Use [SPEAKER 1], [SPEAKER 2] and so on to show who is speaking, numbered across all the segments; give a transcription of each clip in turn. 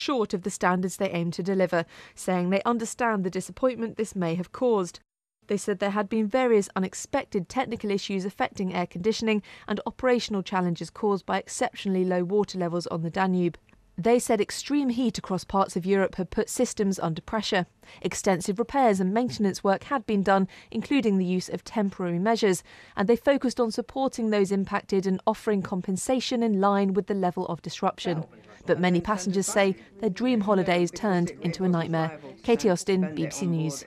[SPEAKER 1] short of the standards they aim to deliver, saying they understand the disappointment this may have caused. They said there had been various unexpected technical issues affecting air conditioning and operational challenges caused by exceptionally low water levels on the Danube. They said extreme heat across parts of Europe had put systems under pressure. Extensive repairs and maintenance work had been done, including the use of temporary measures, and they focused on supporting those impacted and offering compensation in line with the level of disruption. But many passengers say their dream holidays turned into a nightmare. Katie Austin, BBC News.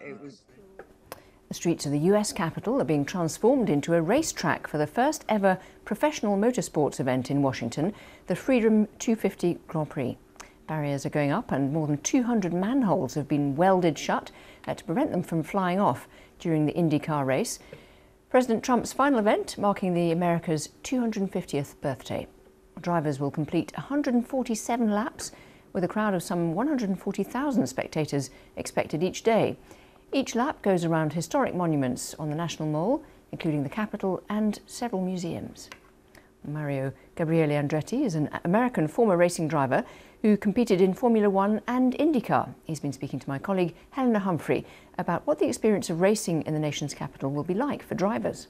[SPEAKER 2] The streets of the US capital are being transformed into a racetrack for the first ever professional motorsports event in Washington, the Freedom 250 Grand Prix. Barriers are going up and more than 200 manholes have been welded shut to prevent them from flying off during the IndyCar race. President Trump's final event marking the America's 250th birthday. Drivers will complete 147 laps with a crowd of some 140,000 spectators expected each day. Each lap goes around historic monuments on the National Mall, including the Capitol and several museums. Mario Gabriele Andretti is an American former racing driver who competed in Formula One and IndyCar. He's been speaking to my colleague Helena Humphrey about what the experience of racing in the nation's capital will be like for drivers.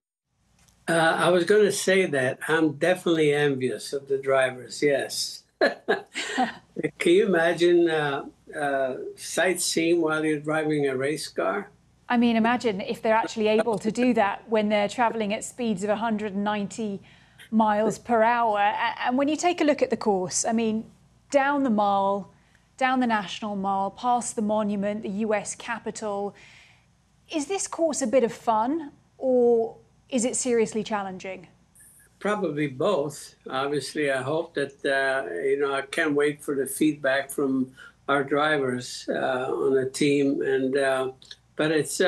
[SPEAKER 3] I was going to say that I'm definitely envious of the drivers, yes. Can you imagine sightseeing while you're driving a race car?
[SPEAKER 4] I mean, imagine if they're actually able to do that when they're travelling at speeds of 190 miles per hour. And when you take a look at the course, I mean, down the Mall, down the National Mall, past the monument, the US Capitol, is this course a bit of fun or is it seriously challenging?
[SPEAKER 3] Probably both. Obviously, I hope that, I can't wait for the feedback from our drivers on the team. But it's,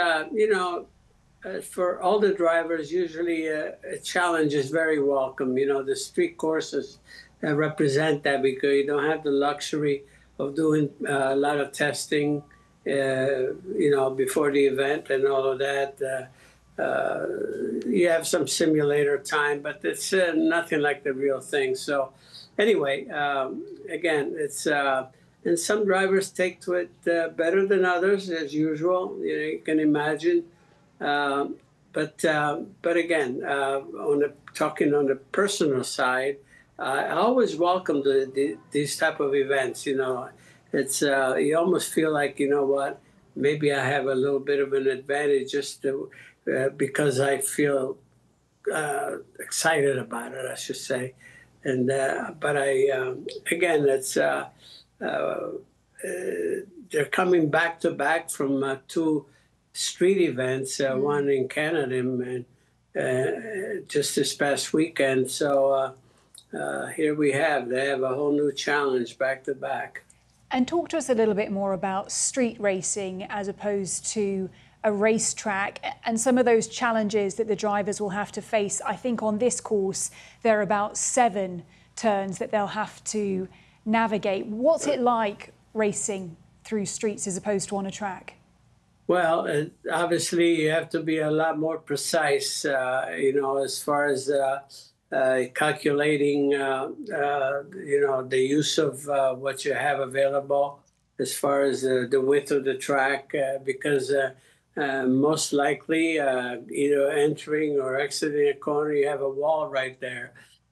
[SPEAKER 3] for all the drivers, usually a challenge is very welcome. The street courses represent that because you don't have the luxury of doing a lot of testing, before the event and all of that. You have some simulator time, but it's nothing like the real thing. So anyway, again, it's and some drivers take to it better than others, as usual. You can imagine. But again, talking on the personal side, I always welcome these type of events. It's you almost feel like, what, maybe I have a little bit of an advantage just to. Because I feel excited about it, I should say, but again, it's they're coming back to back from two street events, one in Canada and just this past weekend. So here we have they have a whole new challenge back to back.
[SPEAKER 4] And talk to us a little bit more about street racing as opposed to a racetrack and some of those challenges that the drivers will have to face. I think on this course, there are about 7 turns that they'll have to navigate. What's it like racing through streets as opposed to on a track?
[SPEAKER 3] Well, obviously you have to be a lot more precise, as far as calculating, the use of what you have available as far as the width of the track, because most likely, either entering or exiting a corner, you have a wall right there,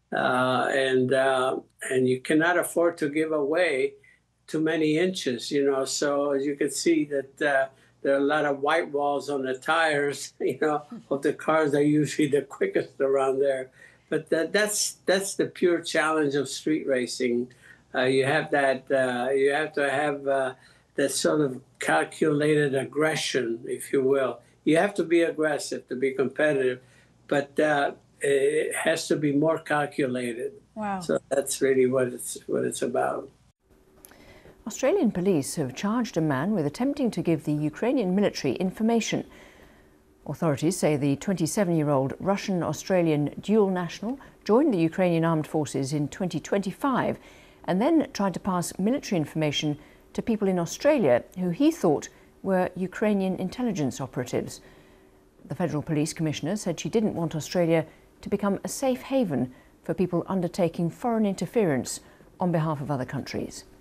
[SPEAKER 3] and you cannot afford to give away too many inches. So as you can see that there are a lot of white walls on the tires, of the cars that are usually the quickest around there. But that's the pure challenge of street racing. You have that. You have to have that sort of calculated aggression, if you will. You have to be aggressive to be competitive, but it has to be more calculated.
[SPEAKER 4] Wow.
[SPEAKER 3] So that's really what it's about.
[SPEAKER 2] Australian police have charged a man with attempting to give the Ukrainian military information. Authorities say the 27-year-old Russian-Australian dual national joined the Ukrainian armed forces in 2025 and then tried to pass military information to people in Australia who he thought were Ukrainian intelligence operatives. The Federal Police Commissioner said she didn't want Australia to become a safe haven for people undertaking foreign interference on behalf of other countries.